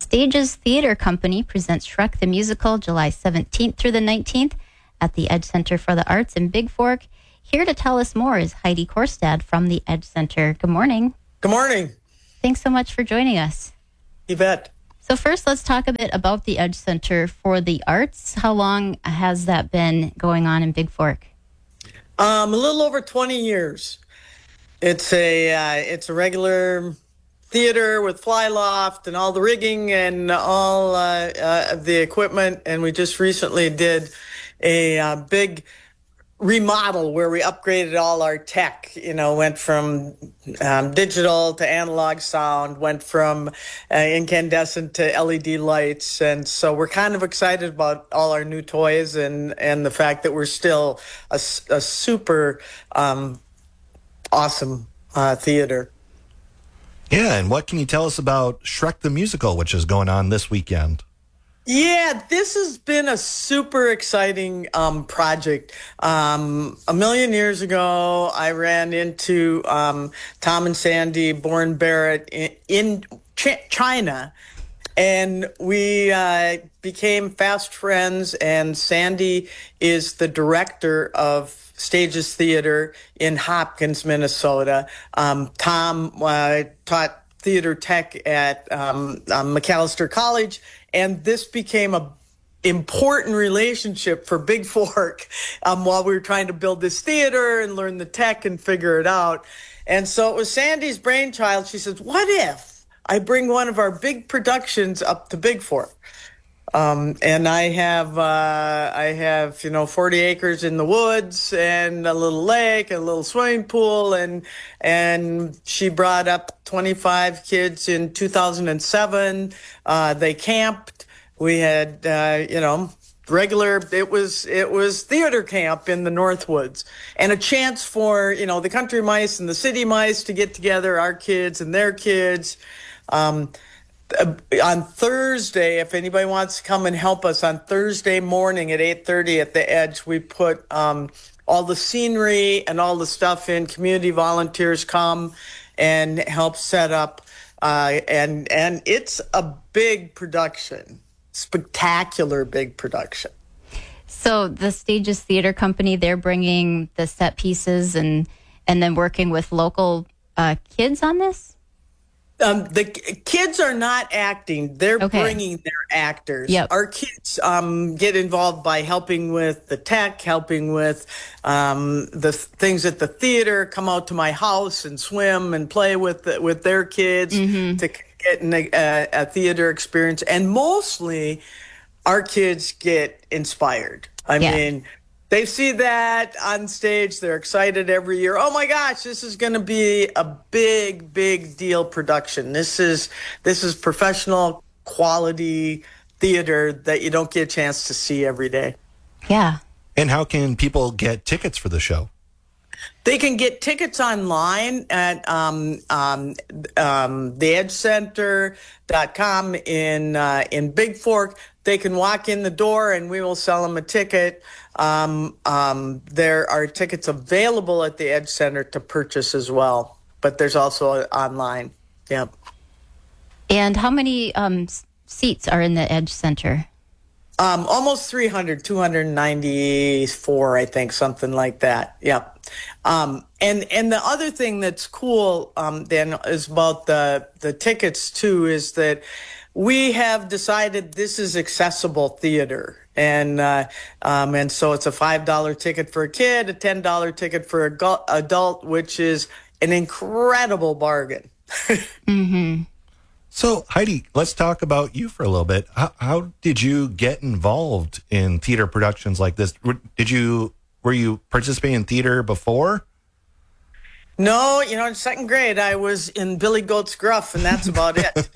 Stages Theater Company presents Shrek the Musical July 17th through the 19th at the Edge Center for the Arts in Big Fork. Here to tell us more is Heidi Korstad from the Edge Center. Good morning. Good morning. Thanks so much for joining us. You bet. So first, let's talk a bit about the Edge Center for the Arts. How long has that been going on in Big Fork? A little over 20 years. It's a regular theater with fly loft and all the rigging and all of the equipment. And we just recently did a big remodel where we upgraded all our tech, went from digital to analog sound, went from incandescent to LED lights. And so we're kind of excited about all our new toys and the fact that we're still a super awesome theater. Yeah, and what can you tell us about Shrek the Musical, which is going on this weekend? Yeah, this has been a super exciting project. A million years ago, I ran into Tom and Sandy Bourne-Barrett in China, and we became fast friends, and Sandy is the director of Stages Theater in Hopkins, Minnesota. Tom taught theater tech at Macalester College, and this became a important relationship for Big Fork while we were trying to build this theater and learn the tech and figure it out. And so it was Sandy's brainchild. She says, what if I bring one of our big productions up to Big Fork? And I have 40 acres in the woods and a little lake, a little swimming pool, and she brought up 25 kids in 2007. They camped. We had, regular, it was theater camp in the Northwoods, and a chance for, the country mice and the city mice to get together, our kids and their kids. On Thursday, if anybody wants to come and help us, on Thursday morning at 8:30 at the Edge, we put all the scenery and all the stuff in. Community volunteers come and help set up, and it's a big production, spectacular big production. So the Stages Theater Company, they're bringing the set pieces and then working with local kids on this? The kids are not acting. They're bringing their actors. Yep. Our kids get involved by helping with the tech, helping with the things at the theater, come out to my house and swim and play with their kids to get a theater experience. And mostly our kids get inspired. I mean, they see that on stage. They're excited every year. Oh my gosh, this is going to be a big, big deal production. This is professional quality theater that you don't get a chance to see every day. Yeah. And how can people get tickets for the show? They can get tickets online at theedgecenter.com in Big Fork. They can walk in the door and we will sell them a ticket. There are tickets available at the Edge Center to purchase as well, but there's also online. Yep. And how many seats are in the Edge Center? Almost 300, 294, I think, something like that. Yep. And the other thing that's cool, Dan, is about the tickets too, is that we have decided this is accessible theater. And so it's a $5 ticket for a kid, a $10 ticket for an adult, which is an incredible bargain. Mm-hmm. So, Heidi, let's talk about you for a little bit. How did you get involved in theater productions like this? Were you participating in theater before? No, in second grade, I was in Billy Goat's Gruff, and that's about it.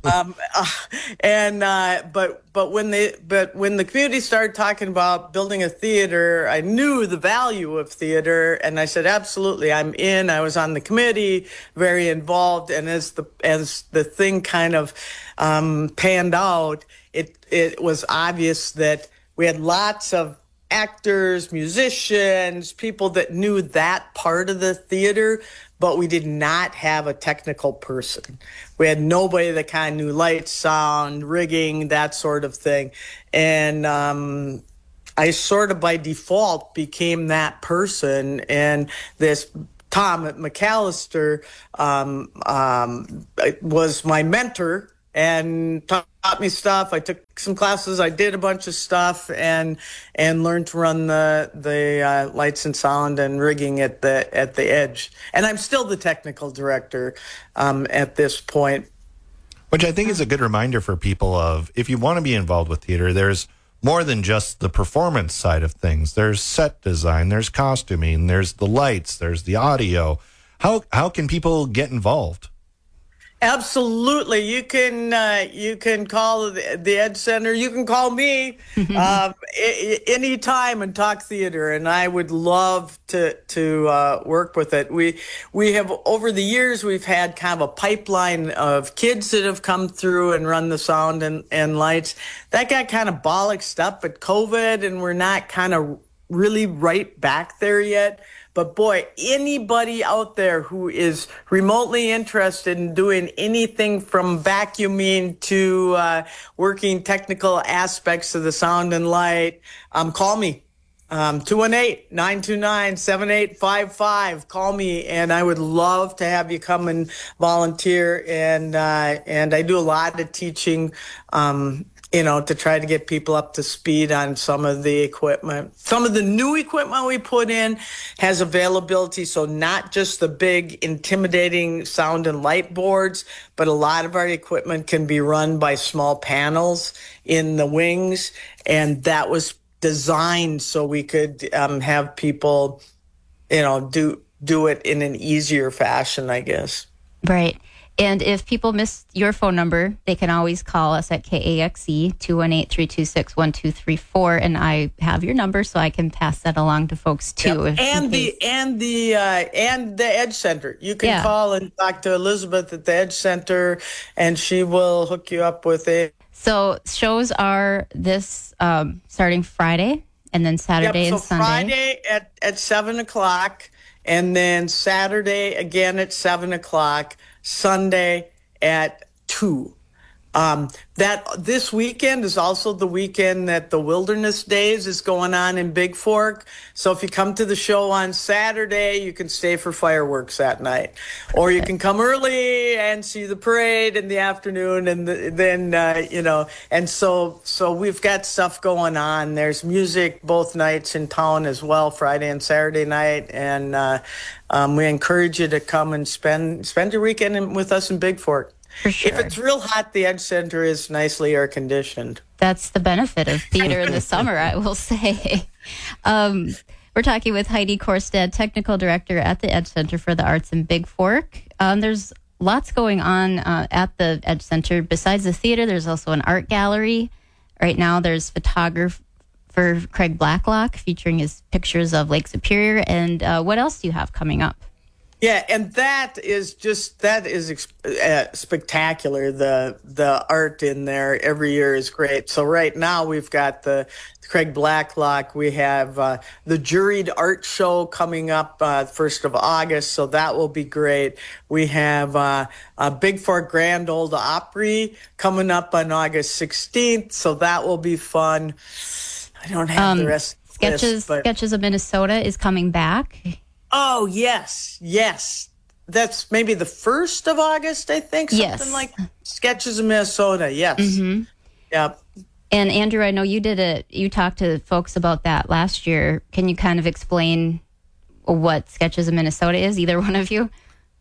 But when the community started talking about building a theater, I knew the value of theater, and I said, absolutely, I'm in. I was on the committee, very involved, and as the thing kind of panned out, it was obvious that we had lots of actors, musicians, people that knew that part of the theater, but we did not have a technical person. We had nobody that kind of knew lights, sound, rigging, that sort of thing. And I sort of by default became that person. And this Tom McAllister was my mentor and taught me stuff. I took some classes. I did a bunch of stuff and learned to run the lights and sound and rigging at the Edge. And I'm still the technical director at this point. Which I think is a good reminder for people of, if you want to be involved with theater, there's more than just the performance side of things. There's set design, there's costuming, there's the lights, there's the audio. How can people get involved? Absolutely. You can call the Ed Center. You can call me anytime and talk theater, and I would love to work with it. We have, over the years, we've had kind of a pipeline of kids that have come through and run the sound and lights. That got kind of bollocksed up at COVID, and we're not kind of really right back there yet. But boy, anybody out there who is remotely interested in doing anything from vacuuming to working technical aspects of the sound and light, call me. 218-929-7855. Call me, and I would love to have you come and volunteer. And I do a lot of teaching, to try to get people up to speed on some of the equipment. Some of the new equipment we put in has availability, so not just the big, intimidating sound and light boards, but a lot of our equipment can be run by small panels in the wings, and that was designed so we could have people, do it in an easier fashion, I guess. Right. And if people missed your phone number, they can always call us at KAXE 218-326-1234, and I have your number, so I can pass that along to folks too. Yep. And the Edge Center. You can call and talk to Elizabeth at the Edge Center, and she will hook you up with it. So shows are this starting Friday, and then Saturday and Sunday. Friday at 7:00, and then Saturday again at 7:00. Sunday at 2. That this weekend is also the weekend that the Wilderness Days is going on in Big Fork. So if you come to the show on Saturday, you can stay for fireworks that night, or you can come early and see the parade in the afternoon, and and so we've got stuff going on. There's music both nights in town as well, Friday and Saturday night, and we encourage you to come and spend your weekend with us in Big Fork. For sure. If it's real hot, the Edge Center is nicely air conditioned. That's the benefit of theater in the summer, I will say. We're talking with Heidi Korstad, Technical Director at the Edge Center for the Arts in Big Fork. There's lots going on at the Edge Center. Besides the theater, there's also an art gallery. Right now, there's photographer Craig Blacklock featuring his pictures of Lake Superior. And what else do you have coming up? Yeah, and that is spectacular. The art in there every year is great. So right now we've got the Craig Blacklock. We have the Juried Art Show coming up 1st of August, so that will be great. We have a Big Fork Grand Ole Opry coming up on August 16th, so that will be fun. I don't have the rest of the list, but Sketches of Minnesota is coming back. Oh, yes. That's maybe the 1st of August, I think. Something like Sketches of Minnesota, yes. Mm-hmm. Yep. And Andrew, I know you talked to folks about that last year. Can you kind of explain what Sketches of Minnesota is, either one of you?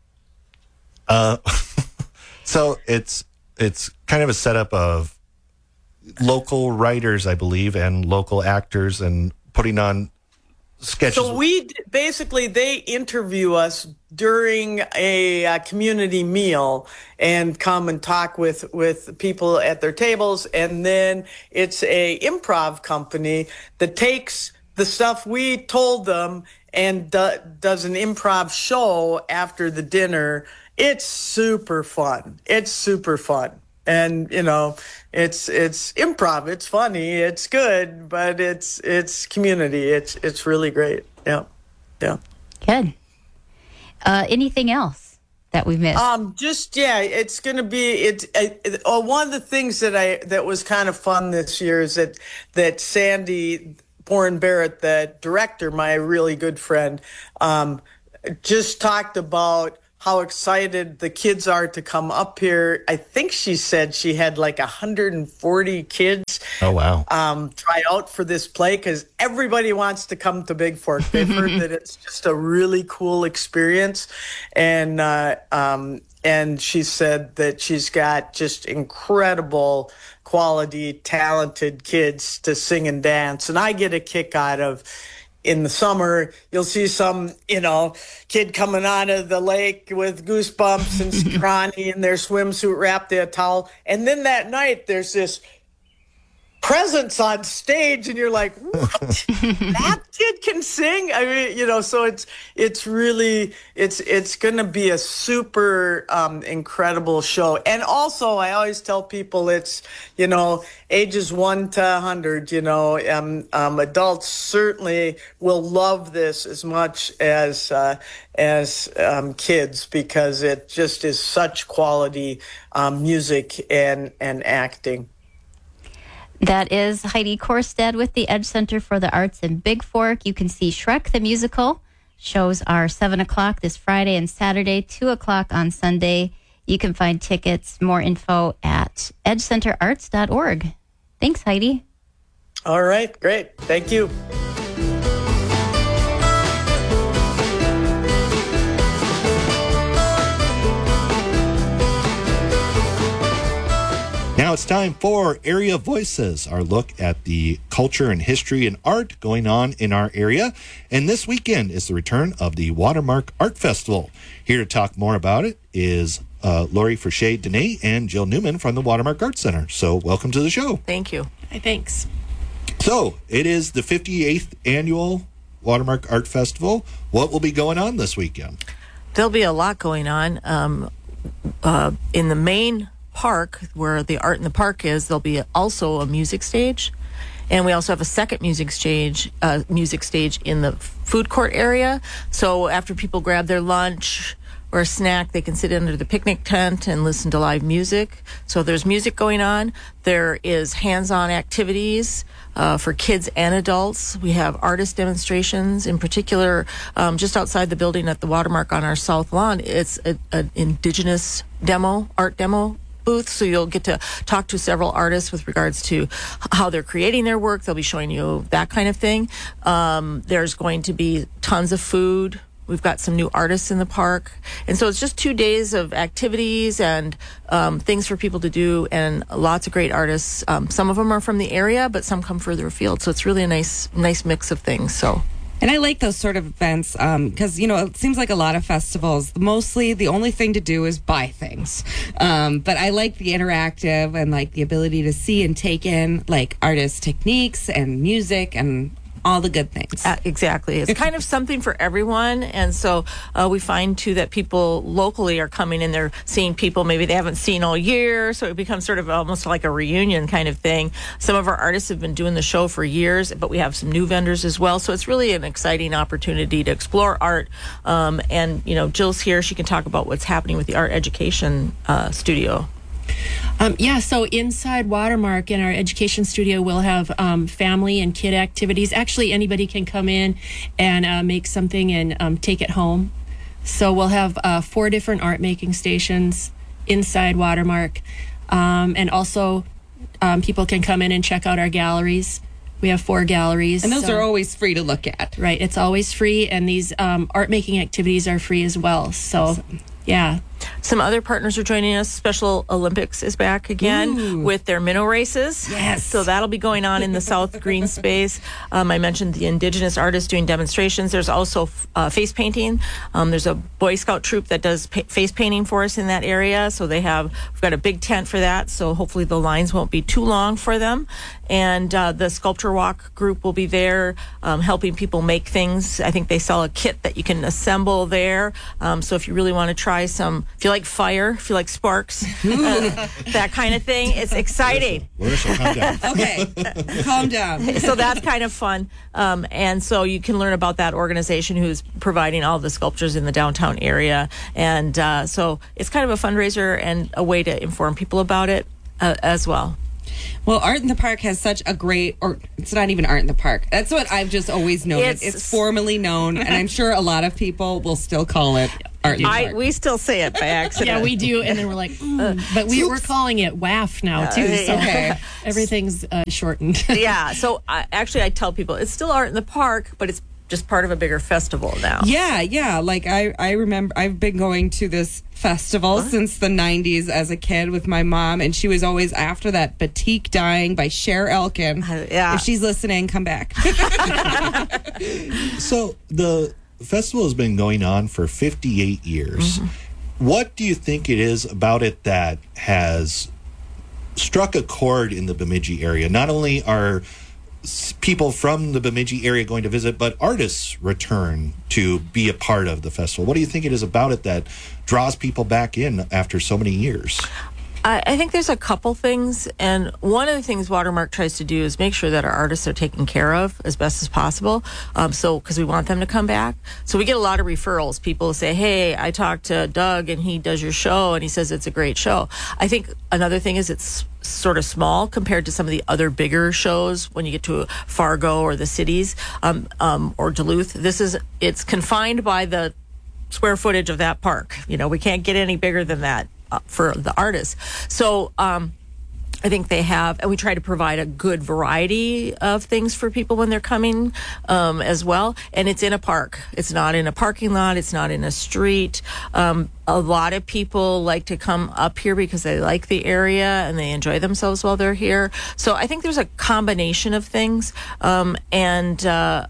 So it's kind of a setup of local writers, I believe, and local actors, and putting on sketches. So they interview us during a community meal and come and talk with people at their tables. And then it's a improv company that takes the stuff we told them and does an improv show after the dinner. It's super fun. And, it's improv. It's funny. It's good, but it's community. It's really great. Yeah. Good. Anything else that we missed? It's going to be one of the things that was kind of fun this year is that Sandy Boren Barrett, the director, my really good friend, just talked about how excited the kids are to come up here. I think she said she had like 140 kids. Oh, wow. Try out for this play because everybody wants to come to Big Fork. They've heard that it's just a really cool experience. And she said that she's got just incredible quality, talented kids to sing and dance. And I get a kick out of, in the summer, you'll see some, kid coming out of the lake with goosebumps and scrawny in their swimsuit wrapped in a towel. And then that night, there's this presence on stage, and you're like, what? That kid can sing? I mean, so it's really, it's going to be a super incredible show. And also, I always tell people it's, ages 1 to 100, adults certainly will love this as much as kids, because it just is such quality music and acting. That is Heidi Korstad with the Edge Center for the Arts in Big Fork. You can see Shrek the Musical. Shows are 7 o'clock this Friday and Saturday, 2 o'clock on Sunday. You can find tickets, more info at edgecenterarts.org. Thanks, Heidi. All right, great. Thank you. Now it's time for Area Voices, our look at the culture and history and art going on in our area. And this weekend is the return of the Watermark Art Festival. Here to talk more about it is Lori Frichet-Dene and Jill Newman from the Watermark Art Center. So welcome to the show. Thank you. Hi, thanks. So it is the 58th annual Watermark Art Festival. What will be going on this weekend? There'll be a lot going on. In the main park, where the Art in the Park is, there'll be also a music stage, and we also have a second music stage in the food court area. So after people grab their lunch or a snack, they can sit under the picnic tent and listen to live music. So there's music going on. There is hands-on activities for kids and adults. We have artist demonstrations. In particular, just outside the building at the Watermark on our south lawn, it's an indigenous art demo booth, so you'll get to talk to several artists with regards to how they're creating their work. They'll be showing you that kind of thing. There's going to be tons of food. We've got some new artists in the park. And so it's just 2 days of activities and things for people to do, and lots of great artists. Some of them are from the area, but some come further afield. So it's really a nice mix of things. And I like those sort of events because, it seems like a lot of festivals, mostly the only thing to do is buy things. But I like the interactive and like the ability to see and take in like artist techniques and music and all the good things. Exactly. It's kind of something for everyone. And so we find, too, that people locally are coming in, they're seeing people maybe they haven't seen all year. So it becomes sort of almost like a reunion kind of thing. Some of our artists have been doing the show for years, but we have some new vendors as well. So it's really an exciting opportunity to explore art. And, Jill's here. She can talk about what's happening with the art education studio. So inside Watermark in our education studio, we'll have family and kid activities. Actually, anybody can come in and make something and take it home. So we'll have 4 different art making stations inside Watermark. And also people can come in and check out our galleries. We have 4 galleries. And those are always free to look at. Right. It's always free. And these art making activities are free as well. So, yeah. Some other partners are joining us. Special Olympics is back again with their minnow races. Yes. So that'll be going on in the South Green Space. I mentioned the indigenous artists doing demonstrations. There's also face painting. There's a Boy Scout troop that does face painting for us in that area. So we've got a big tent for that. So hopefully the lines won't be too long for them. And the Sculpture Walk group will be there helping people make things. I think they sell a kit that you can assemble there. So if you really want to try some if you like fire, if you like sparks, that kind of thing, it's exciting. Larissa, calm down. Okay, calm down. So that's kind of fun. And so you can learn about that organization who's providing all the sculptures in the downtown area. And so it's kind of a fundraiser and a way to inform people about it as well. Well, Art in the Park has such a great, or it's not even Art in the Park. That's what I've just always known. It's formally known, and I'm sure a lot of people will still call it Art in the Park. We still say it by accident. Yeah, we do, and then we're like, but we're calling it WAF now too. So Okay. everything's shortened. Yeah, so I tell people it's still Art in the Park, but it's just part of a bigger festival now. Yeah. Like I remember I've been going to this festival since the 90s as a kid with my mom, and she was always after that Batik Dying by Cher Elkin. Yeah. If she's listening, come back. So the festival has been going on for 58 years. What do you think it is about it that has struck a chord in the Bemidji area? Not only are people from the Bemidji area going to visit, but artists return to be a part of the festival. What do you think it is about it that draws people back in after so many years? I think there's a couple things, and one of the things Watermark tries to do is make sure that our artists are taken care of as best as possible. So, because we want them to come back, so we get a lot of referrals. People say, "Hey, I talked to Doug, and he does your show, and he says it's a great show." I think another thing is it's sort of small compared to some of the other bigger shows when you get to Fargo or the cities or Duluth. It's confined by the square footage of that park. We can't get any bigger than that for the artists. So I think they have, and we try to provide a good variety of things for people when they're coming as well. And it's in a park. It's not in a parking lot. It's not in a street. A lot of people like to come up here because they like the area and they enjoy themselves while they're here. So I think there's a combination of things. It's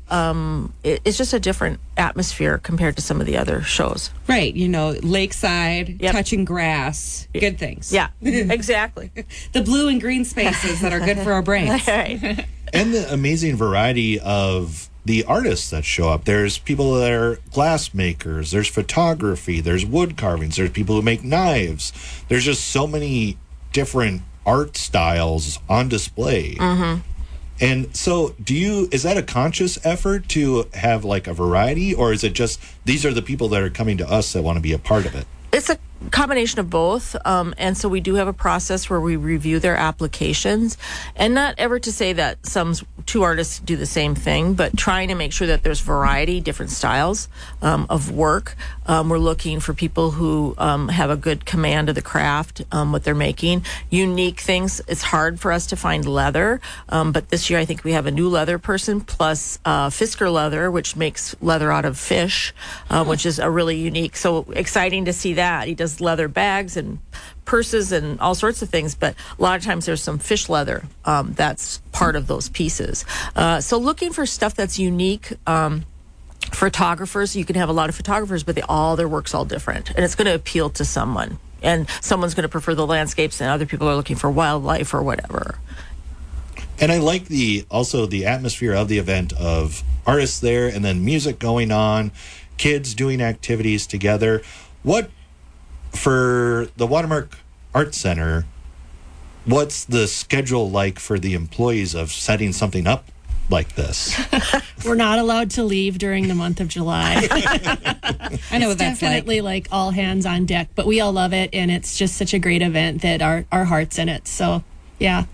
just a different atmosphere compared to some of the other shows. Right, lakeside, touching grass, good things. Yeah, exactly. The blue and green spaces that are good for our brains. Right. And the amazing variety of the artists that show up. There's people that are glass makers, there's photography, there's wood carvings, there's people who make knives. There's just so many different art styles on display. And so is that a conscious effort to have like a variety, or is it just these are the people that are coming to us that want to be a part of it? It's a combination of both. And so we do have a process where we review their applications, and not ever to say that two artists do the same thing, but trying to make sure that there's variety, different styles of work. We're looking for people who have a good command of the craft, what they're making. Unique things. It's hard for us to find leather, but this year I think we have a new leather person, plus Fisker Leather, which makes leather out of fish, which is a really unique. So exciting to see that. He does leather bags and purses and all sorts of things, but a lot of times there's some fish leather that's part of those pieces. So looking for stuff that's unique. Photographers, you can have a lot of photographers, but their work's all different, and it's going to appeal to someone. And someone's going to prefer the landscapes, and other people are looking for wildlife or whatever. And I like the atmosphere of the event of artists there, and then music going on, kids doing activities together. What for the Watermark Art Center? What's the schedule like for the employees of setting something up like this? We're not allowed to leave during the month of July. I know what that's definitely like all hands on deck, but we all love it, and it's just such a great event that our heart's in it. So, yeah.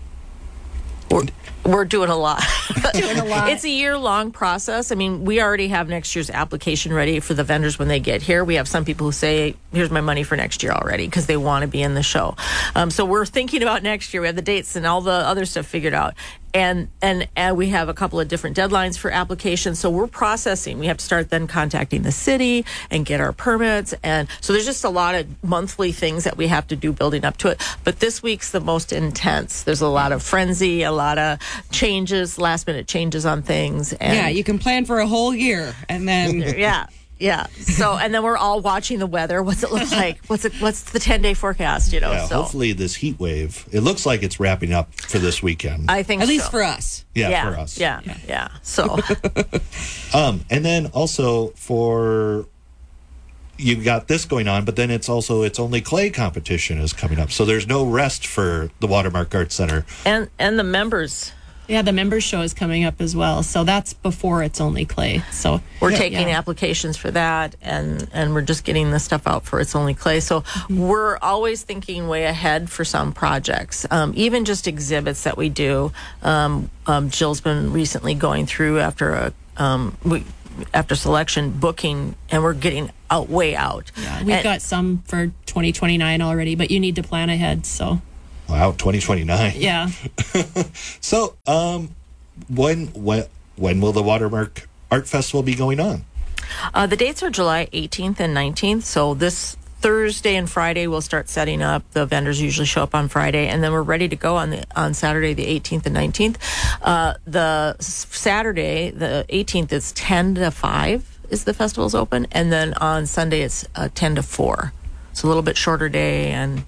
We're doing a lot. Doing a lot. It's a year-long process. I mean, we already have next year's application ready for the vendors when they get here. We have some people who say, here's my money for next year already, because they want to be in the show. So we're thinking about next year. We have the dates and all the other stuff figured out. And we have a couple of different deadlines for applications. So we're processing. We have to start then contacting the city and get our permits. And so there's just a lot of monthly things that we have to do building up to it. But this week's the most intense. There's a lot of frenzy, a lot of changes, last minute changes on things. And yeah, you can plan for a whole year and then... Yeah. So, and then we're all watching the weather. What's it look like? What's the 10-day forecast? Yeah, so hopefully this heat wave. It looks like it's wrapping up for this weekend. I think at least for us. Yeah, for us. Yeah. So, and then also for you got this going on, but then it's only clay competition is coming up. So there's no rest for the Watermark Arts Center. And the members. Yeah, the members show is coming up as well. So that's before It's Only Clay. So we're taking applications for that, and we're just getting the stuff out for It's Only Clay. So we're always thinking way ahead for some projects, even just exhibits that we do. Jill's been recently going through after selection booking, and we're getting way out. Yeah, we've got some for 2029 already, but you need to plan ahead. So. Wow, 2029. Yeah. So, when will the Watermark Art Festival be going on? The dates are July 18th and 19th. So this Thursday and Friday we'll start setting up. The vendors usually show up on Friday, and then we're ready to go on Saturday the 18th and 19th. The Saturday the 18th is 10 to 5 is the festival's open, and then on Sunday it's 10 to 4. It's a little bit shorter day, and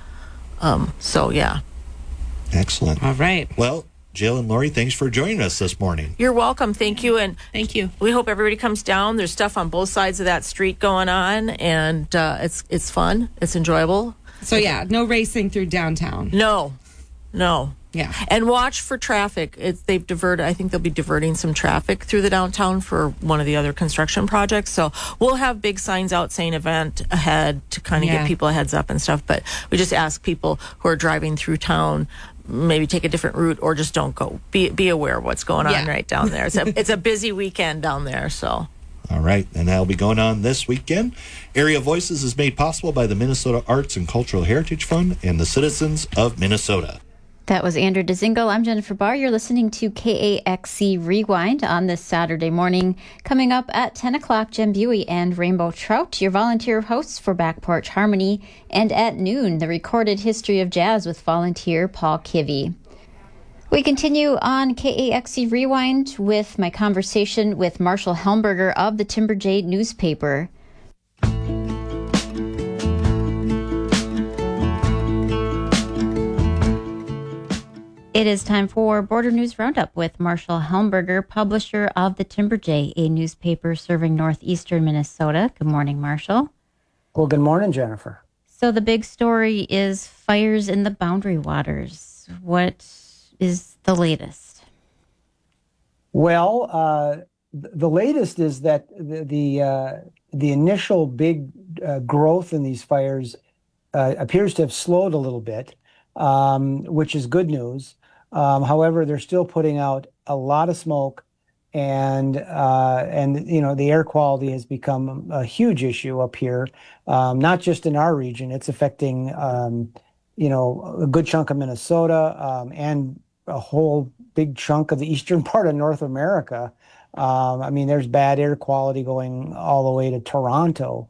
so yeah. Excellent. All right. Well, Jill and Lori, thanks for joining us this morning. You're welcome. Thank you. And thank you. We hope everybody comes down. There's stuff on both sides of that street going on, and it's fun. It's enjoyable. So yeah, no racing through downtown. No. Yeah. And watch for traffic. I think they'll be diverting some traffic through the downtown for one of the other construction projects. So we'll have big signs out saying event ahead to kind of get people a heads up and stuff. But we just ask people who are driving through town, maybe take a different route or just don't go. Be aware of what's going on right down there. It's a busy weekend down there. So. All right, and that'll be going on this weekend. Area Voices is made possible by the Minnesota Arts and Cultural Heritage Fund and the citizens of Minnesota. That was Andrew Dezingo. I'm Jennifer Barr. You're listening to KAXC Rewind on this Saturday morning. Coming up at 10 o'clock, Jen Buey and Rainbow Trout, your volunteer hosts for Back Porch Harmony. And at noon, the recorded history of jazz with volunteer Paul Kivy. We continue on KAXC Rewind with my conversation with Marshall Helmberger of the Timber Jade newspaper. It is time for Border News Roundup with Marshall Helmberger, publisher of the Timber Jay, a newspaper serving northeastern Minnesota. Good morning, Marshall. Well, good morning, Jennifer. So the big story is fires in the Boundary Waters. What is the latest? Well, the latest is that the initial big growth in these fires appears to have slowed a little bit, which is good news. However, they're still putting out a lot of smoke, and the air quality has become a huge issue up here, not just in our region. It's affecting a good chunk of Minnesota and a whole big chunk of the eastern part of North America. There's bad air quality going all the way to Toronto.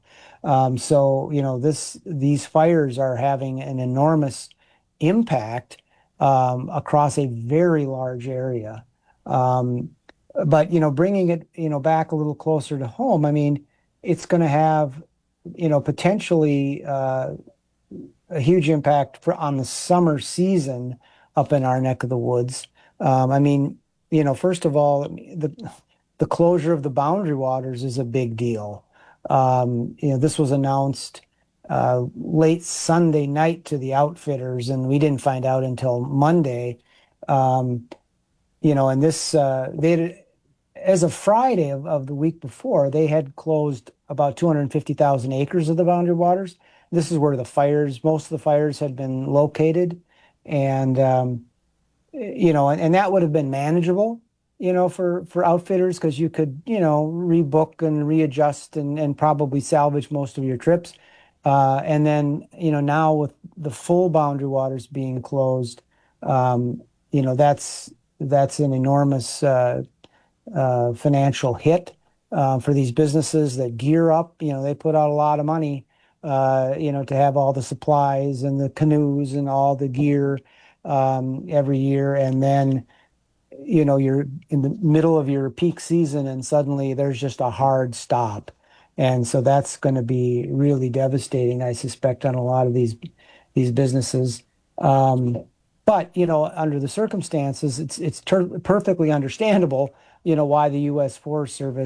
These fires are having an enormous impact across a very large area. But bringing it, back a little closer to home, it's going to have, potentially a huge impact on the summer season up in our neck of the woods. First of all, the closure of the Boundary Waters is a big deal. This was announced late Sunday night to the outfitters, and we didn't find out until Monday. And this, as of Friday of the week before, they had closed about 250,000 acres of the Boundary Waters. This is where most of the fires had been located. And, and that would have been manageable, for outfitters, because you could, rebook and readjust and probably salvage most of your trips. And then, now with the full Boundary Waters being closed, that's an enormous financial hit for these businesses that gear up. They put out a lot of money, to have all the supplies and the canoes and all the gear every year. And then, you're in the middle of your peak season and suddenly there's just a hard stop. And so that's going to be really devastating, I suspect, on a lot of these businesses. But, under the circumstances, it's perfectly understandable, why the U.S. Forest Service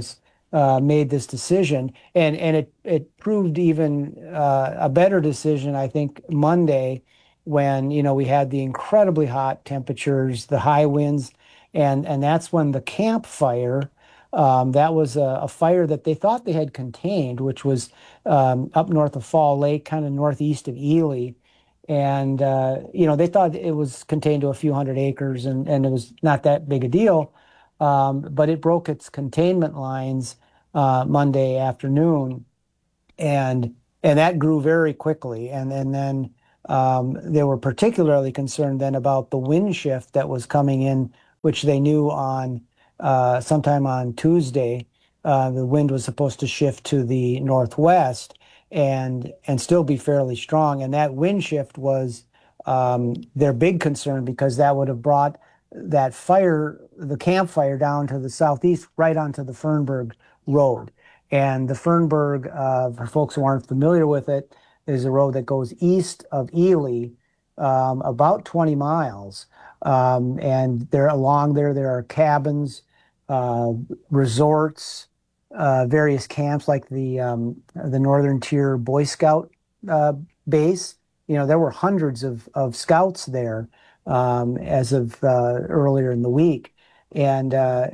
made this decision, and it proved even a better decision, I think, Monday, when we had the incredibly hot temperatures, the high winds, and that's when the Camp Fire. That was a fire that they thought they had contained, which was up north of Fall Lake, kind of northeast of Ely. And, they thought it was contained to a few hundred acres, and it was not that big a deal. But it broke its containment lines Monday afternoon, and that grew very quickly. And then they were particularly concerned then about the wind shift that was coming in, which they knew on sometime on Tuesday. The wind was supposed to shift to the northwest and still be fairly strong. And that wind shift was their big concern, because that would have brought that fire, the Camp Fire, down to the southeast, right onto the Fernburg Road. And the Fernburg, for folks who aren't familiar with it, is a road that goes east of Ely about 20 miles. And along there are cabins, resorts, various camps, like the Northern Tier Boy Scout base. There were hundreds of scouts there as of earlier in the week, and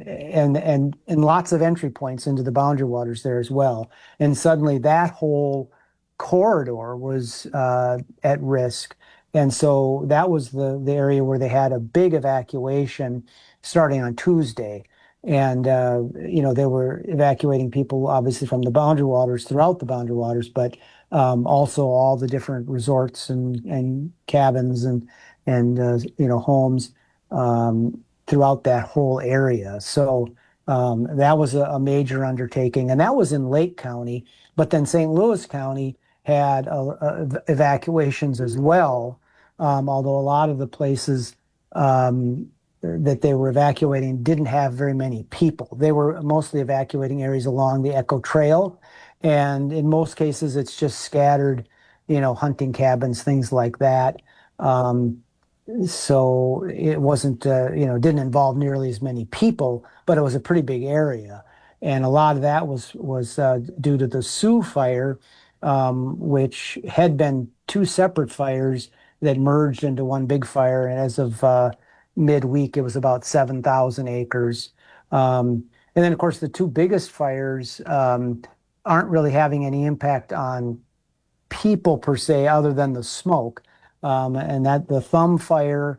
lots of entry points into the boundary waters there as well. And suddenly that whole corridor was at risk. And so that was the area where they had a big evacuation starting on Tuesday. And, they were evacuating people, obviously, from the boundary waters, throughout the boundary waters, but also all the different resorts and cabins and homes throughout that whole area. So that was a major undertaking. And that was in Lake County. But then St. Louis County had evacuations as well, although a lot of the places that they were evacuating didn't have very many people. They were mostly evacuating areas along the Echo Trail, and in most cases it's just scattered, hunting cabins, things like that. So it wasn't, didn't involve nearly as many people, but it was a pretty big area. And a lot of that was due to the Sioux Fire, which had been two separate fires that merged into one big fire. And as of midweek, it was about 7,000 acres. And then, of course, the two biggest fires aren't really having any impact on people per se, other than the smoke. And that the Thumb Fire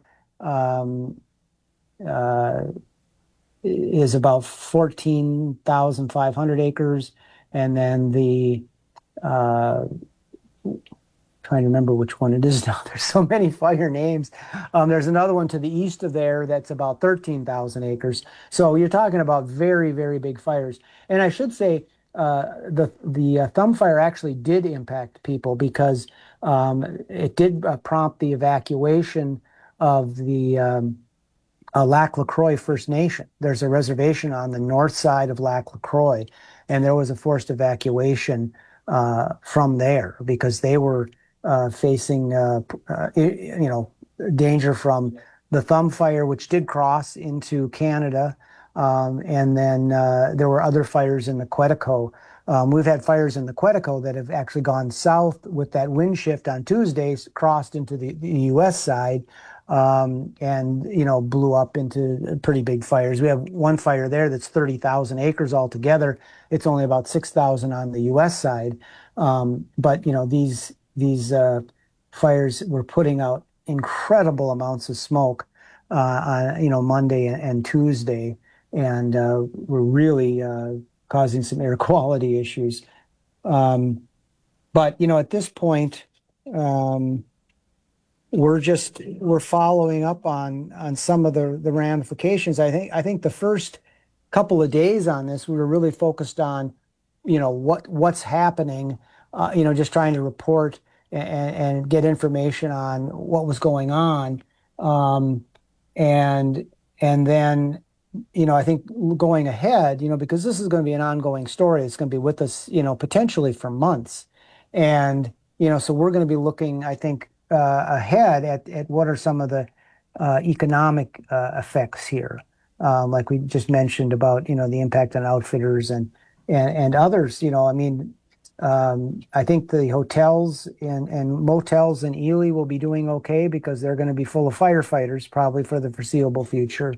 is about 14,500 acres. And then the trying to remember which one it is now. There's so many fire names. There's another one to the east of there that's about 13,000 acres. So you're talking about very, very big fires. And I should say the Thumb Fire actually did impact people, because it did prompt the evacuation of the Lac La Croix First Nation. There's a reservation on the north side of Lac La Croix, and there was a forced evacuation from there, because they were facing, danger from the Thumb Fire, which did cross into Canada. And then there were other fires in the Quetico. We've had fires in the Quetico that have actually gone south with that wind shift on Tuesdays, crossed into the U.S. side, and blew up into pretty big fires. We have one fire there that's 30,000 acres altogether. It's only about 6,000 on the U.S. side. But these fires were putting out incredible amounts of smoke on Monday and Tuesday, and were really causing some air quality issues. But at this point, we're following up on some of the ramifications. I think the first couple of days on this, we were really focused on what's happening, just trying to report and get information on what was going on, and then I think going ahead, because this is going to be an ongoing story, it's going to be with us potentially for months, and so we're going to be looking, I think, ahead at what are some of the economic effects here, like we just mentioned about the impact on outfitters and and others. I mean, I think the hotels and motels in Ely will be doing okay because they're going to be full of firefighters probably for the foreseeable future.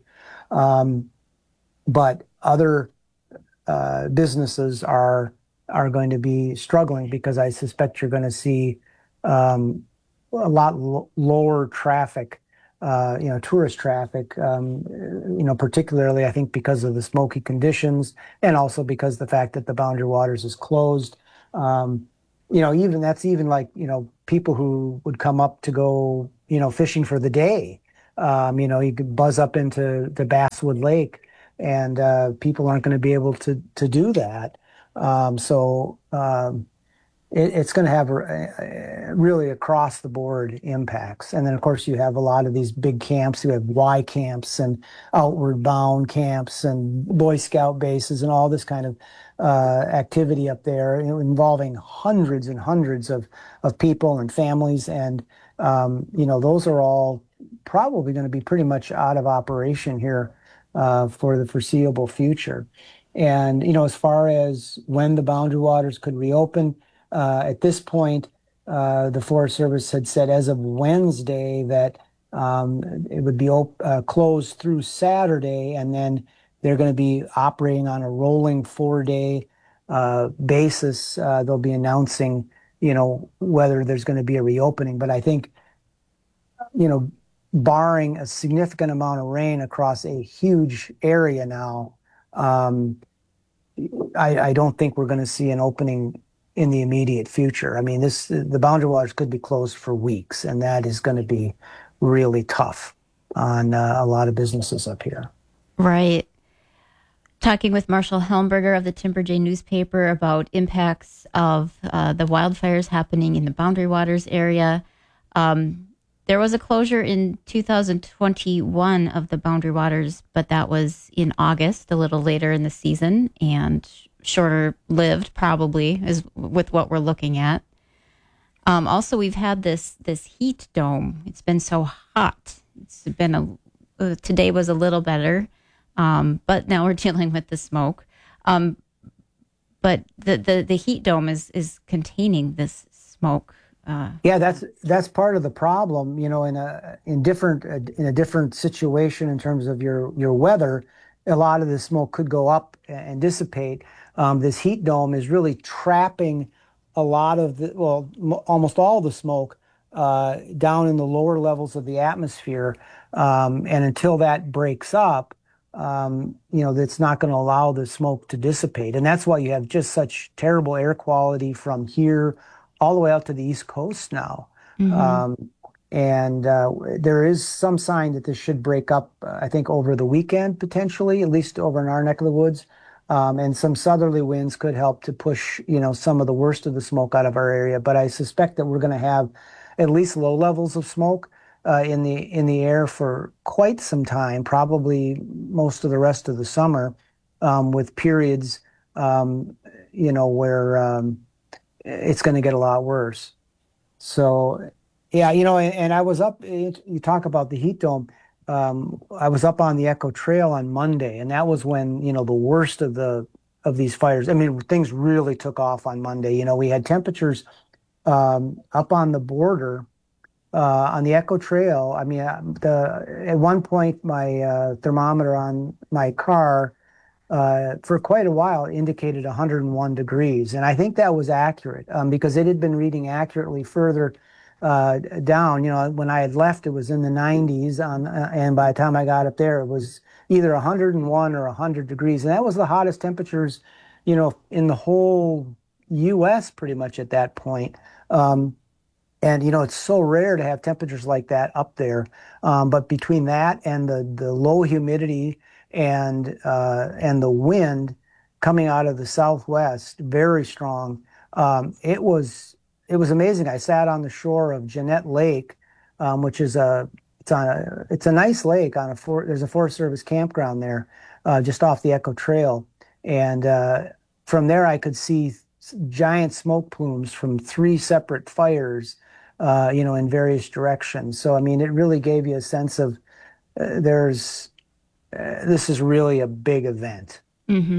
But other businesses are going to be struggling because I suspect you're going to see a lot lower traffic, tourist traffic, particularly I think because of the smoky conditions and also because the fact that the Boundary Waters is closed. Even like, people who would come up to go, fishing for the day. You could buzz up into the Basswood Lake and people aren't going to be able to do that. It's going to have really across the board impacts. And then, of course, you have a lot of these big camps. You have Y camps and outward bound camps and Boy Scout bases and all this kind of activity up there, involving hundreds and hundreds of people and families. And, those are all probably going to be pretty much out of operation here for the foreseeable future. And, as far as when the Boundary Waters could reopen, at this point, the Forest Service had said as of Wednesday that it would be closed through Saturday, and then they're going to be operating on a rolling 4-day basis. They'll be announcing, whether there's going to be a reopening. But I think, barring a significant amount of rain across a huge area now, I don't think we're going to see an opening in the immediate future. I mean, the Boundary Waters could be closed for weeks, and that is going to be really tough on a lot of businesses up here. Right. Talking with Marshall Helmberger of the Timber Jay newspaper about impacts of the wildfires happening in the Boundary Waters area. There was a closure in 2021 of the Boundary Waters, but that was in August, a little later in the season, and shorter lived probably is with what we're looking at. Also, we've had this heat dome. It's been so hot. It's been today was a little better, but now we're dealing with the smoke. But the heat dome is containing this smoke. That's part of the problem. In a different situation in terms of your weather, a lot of the smoke could go up and dissipate. This heat dome is really trapping a lot of almost all the smoke down in the lower levels of the atmosphere. And until that breaks up, that's not going to allow the smoke to dissipate. And that's why you have just such terrible air quality from here all the way out to the East Coast now. Mm-hmm. And there is some sign that this should break up, I think, over the weekend, potentially, at least over in our neck of the woods. And some southerly winds could help to push, some of the worst of the smoke out of our area. But I suspect that we're going to have at least low levels of smoke in the air for quite some time, probably most of the rest of the summer, with periods, where it's going to get a lot worse. So, yeah, and I was up, you talk about the heat dome. I was up on the Echo Trail on Monday, and that was when, the worst of these fires. I mean, things really took off on Monday. We had temperatures up on the border on the Echo Trail. I mean, at one point, my thermometer on my car for quite a while indicated 101 degrees. And I think that was accurate because it had been reading accurately further down. When I had left, it was in the 90s, and by the time I got up there, it was either 101 or 100 degrees. And that was the hottest temperatures, in the whole U.S. pretty much at that point. And, it's so rare to have temperatures like that up there. But between that and the low humidity and the wind coming out of the southwest, very strong, it was amazing. I sat on the shore of Jeannette Lake, which is it's a nice lake there's a Forest Service campground there, just off the Echo Trail, and from there I could see giant smoke plumes from 3 separate fires, in various directions. So I mean, it really gave you a sense of this is really a big event. Mm-hmm.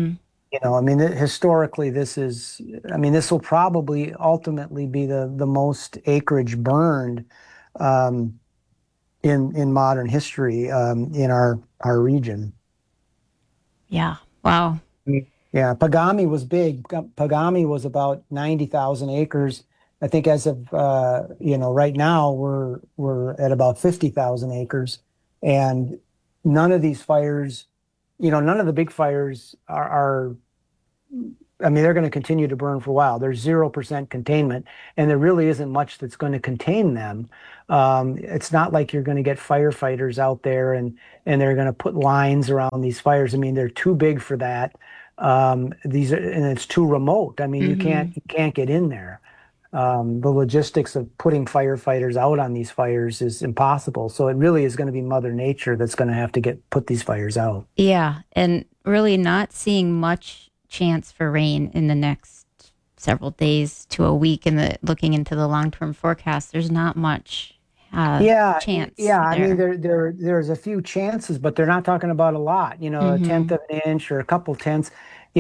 I mean, historically, this will probably ultimately be the most acreage burned um, in modern history in our region. Yeah. Wow. Yeah, Pagami was big. Pagami was about 90,000 acres. I think as of right now we're at about 50,000 acres, and none of these fires, none of the big fires are I mean, they're going to continue to burn for a while. There's 0% containment, and there really isn't much that's going to contain them. It's not like you're going to get firefighters out there and they're going to put lines around these fires. I mean, they're too big for that. And it's too remote. I mean, you can't get in there. The logistics of putting firefighters out on these fires is impossible. So it really is going to be Mother Nature that's going to have to put these fires out. Yeah, and really not seeing much chance for rain in the next several days to a week. Looking into the long-term forecast, there's not much chance. Yeah, I mean, there. there's a few chances, but they're not talking about a lot. A tenth of an inch or a couple tenths.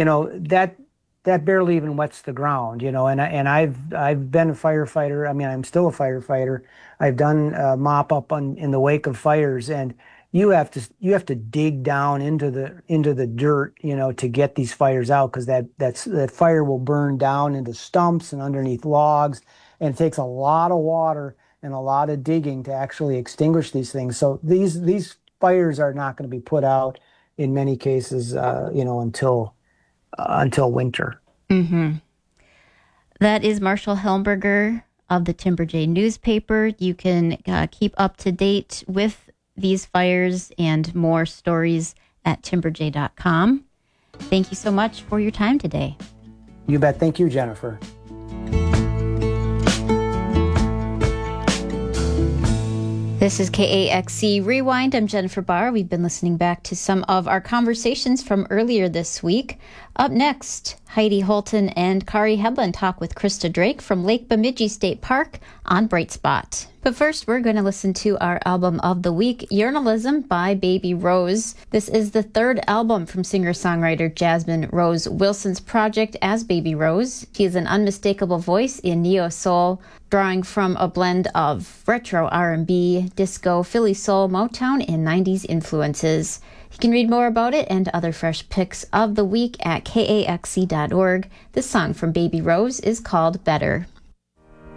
That barely even wets the ground. And I've been a firefighter. I mean, I'm still a firefighter. I've done mop up in the wake of fires, and you have to dig down into the dirt, to get these fires out, because that fire will burn down into stumps and underneath logs, and it takes a lot of water and a lot of digging to actually extinguish these things. So these fires are not going to be put out in many cases, until winter. Mm-hmm. That is Marshall Helmberger of the Timber Jay newspaper. You can keep up to date with these fires and more stories at timberjay.com. Thank you so much for your time today. You bet. Thank you, Jennifer. This is KAXC Rewind. I'm Jennifer Barr. We've been listening back to some of our conversations from earlier this week. Up next, Heidi Holton and Kari Heblen talk with Krista Drake from Lake Bemidji State Park on Bright Spot. But first, we're going to listen to our album of the week, Journalism by Baby Rose. This is the third album from singer-songwriter Jasmine Rose Wilson's project as Baby Rose. She is an unmistakable voice in neo-soul, drawing from a blend of retro R&B, disco, Philly soul, Motown, and 90s influences. You can read more about it and other fresh picks of the week at kaxc.org. This song from Baby Rose is called Better.